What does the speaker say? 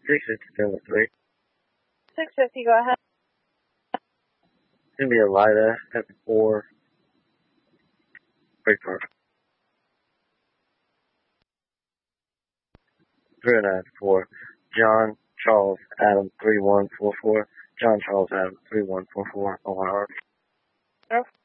650, 650, go ahead. It's going to be a Lida at 4. Break part. 394. John Charles Adam 3144. John Charles Adam 3144. Ohio.